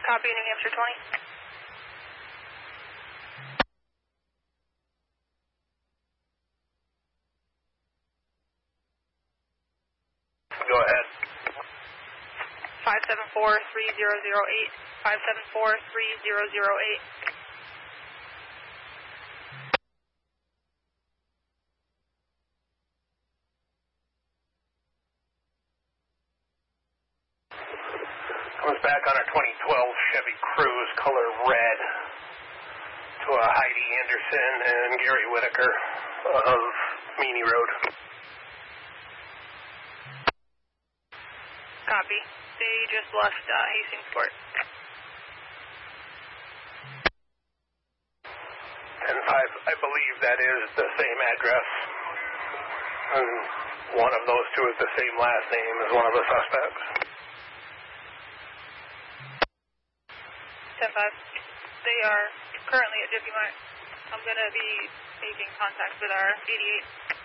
Copy, New Hampshire 20. Go ahead. 574-3008. 574-3008. Comes back on a 2012 Chevy Cruze, color red, to a Heidi Anderson and Gary Whitaker of Meany Road. Copy. They just left Hastingsport. 10-5, I believe that is the same address. And one of those two is the same last name as one of the suspects. 10-5. They are currently at Jiffy Mart. I'm going to be making contact with our 88.